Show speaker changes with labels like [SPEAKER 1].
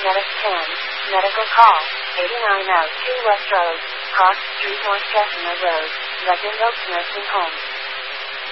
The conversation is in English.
[SPEAKER 1] Medics 10, medical call, 8902 West Road, Cross Street North Chestnut Road, Legend Oaks Nursing Home.